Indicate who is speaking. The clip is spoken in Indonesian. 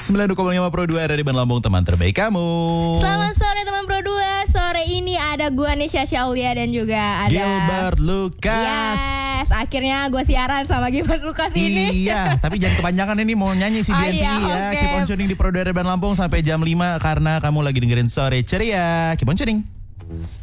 Speaker 1: 92,5 Pro 2 dari Ban Lampung, teman terbaik kamu.
Speaker 2: Selamat sore teman Pro 2. Sore ini ada gue Nisha Syaulia dan juga ada
Speaker 1: Gilbert Lucas.
Speaker 2: Yes, akhirnya gue siaran sama Gilbert Lucas ini.
Speaker 1: Iya, tapi jangan kepanjangan ini mau nyanyi si DNC ya.
Speaker 2: Okay.
Speaker 1: Keep on tuning di Pro 2 dari Ban Lampung sampai jam 5 karena kamu lagi dengerin Sore Ceria. Keep on tuning.